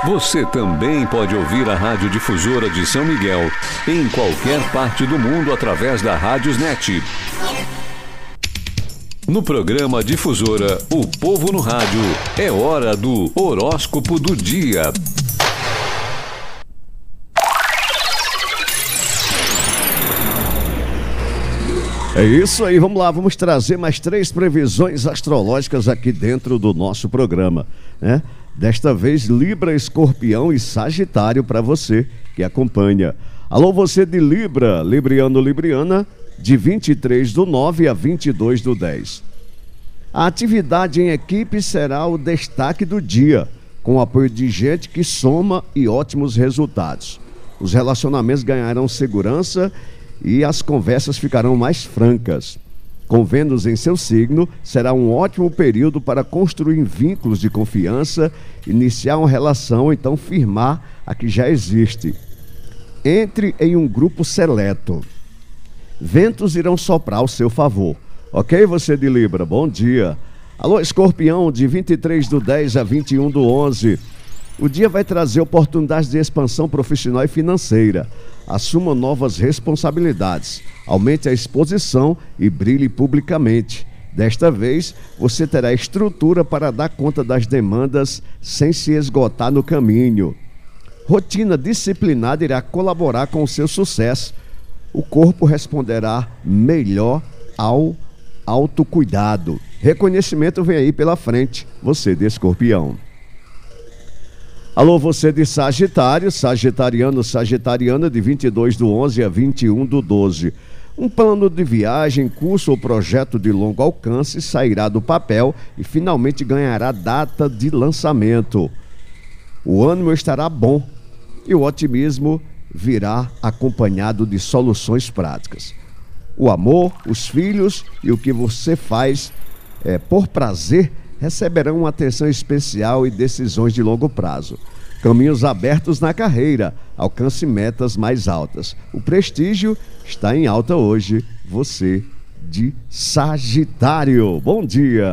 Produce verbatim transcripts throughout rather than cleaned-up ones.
Você também pode ouvir a Rádio Difusora de São Miguel em qualquer parte do mundo através da Rádiosnet. No programa Difusora, o povo no rádio, é hora do horóscopo do dia. É isso aí, vamos lá, vamos trazer mais três previsões astrológicas aqui dentro do nosso programa, né? Desta vez, Libra, Escorpião e Sagitário para você que acompanha. Alô, você de Libra, Libriano, Libriana, de vinte e três do nove a vinte e dois do dez. A atividade em equipe será o destaque do dia, com o apoio de gente que soma e ótimos resultados. Os relacionamentos ganharão segurança e as conversas ficarão mais francas. Com Vênus em seu signo, será um ótimo período para construir vínculos de confiança, iniciar uma relação ou então firmar a que já existe. Entre em um grupo seleto. Ventos irão soprar ao seu favor. Ok, você de Libra? Bom dia. Alô, Escorpião, de vinte e três do dez a vinte e um do onze. O dia vai trazer oportunidades de expansão profissional e financeira. Assuma novas responsabilidades, aumente a exposição e brilhe publicamente. Desta vez, você terá estrutura para dar conta das demandas sem se esgotar no caminho. Rotina disciplinada irá colaborar com o seu sucesso. O corpo responderá melhor ao autocuidado. Reconhecimento vem aí pela frente, você de Escorpião. Alô, você de Sagitário, Sagitariano, Sagitariana, de vinte e dois do onze a vinte e um do doze. Um plano de viagem, curso ou projeto de longo alcance sairá do papel e finalmente ganhará data de lançamento. O ânimo estará bom e o otimismo virá acompanhado de soluções práticas. O amor, os filhos e o que você faz é, por prazer receberão uma atenção especial e decisões de longo prazo. Caminhos abertos na carreira, alcance metas mais altas. O prestígio está em alta hoje, você de Sagitário. Bom dia!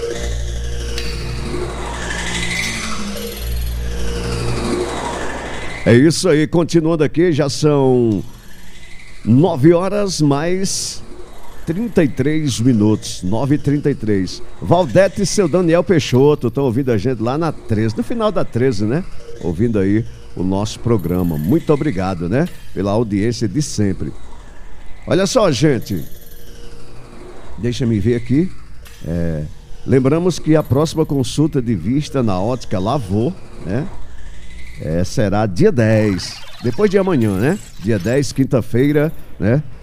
É isso aí, continuando aqui, já são nove horas mais trinta e três minutos, nove e trinta e três. Valdete e seu Daniel Peixoto estão ouvindo a gente lá na treze, no final da treze, né? Ouvindo aí o nosso programa. Muito obrigado, né? Pela audiência de sempre. Olha só, gente. Deixa me ver aqui. É, lembramos que a próxima consulta de vista na Ótica Lavô, né? É, será dia dez. Depois de amanhã, né? Dia dez, quinta-feira, né?